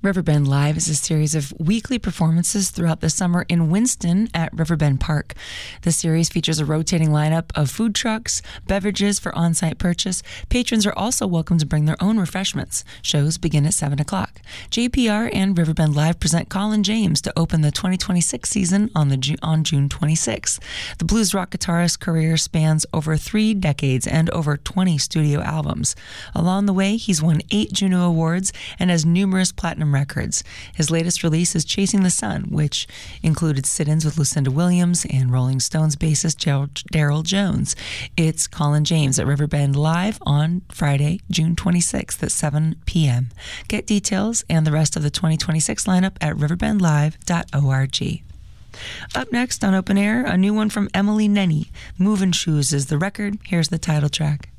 Riverbend Live is a series of weekly performances throughout the summer in Winston at Riverbend Park. The series features a rotating lineup of food trucks, beverages for on-site purchase. Patrons are also welcome to bring their own refreshments. Shows begin at 7 o'clock. JPR and Riverbend Live present Colin James to open the 2026 season on June 26th. The blues rock guitarist's career spans over 3 decades and over 20 studio albums. Along the way, he's won 8 Juno Awards and has numerous platinum records. His latest release is Chasing the Sun, which included sit-ins with Lucinda Williams and Rolling Stones bassist Daryl Jones. It's Colin James at Riverbend Live on Friday, June 26th at 7 p.m. Get details and the rest of the 2026 lineup at riverbendlive.org. Up next on Open Air, a new one from Emily Nenny. Movin' Shoes is the record. Here's the title track.